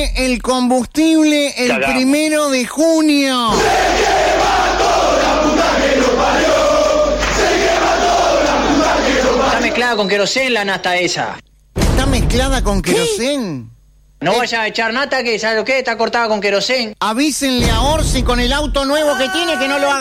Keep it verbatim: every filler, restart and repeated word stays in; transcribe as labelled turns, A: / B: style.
A: sube el combustible el
B: Cagamos.
A: primero de junio.
C: Está mezclada con querosén la nata esa.
A: Está mezclada con querosén.
C: No vaya a echar nata que, ¿sabe lo que? Está cortada con querosén.
A: Avísenle a Orsi con el auto nuevo que tiene que no lo haga.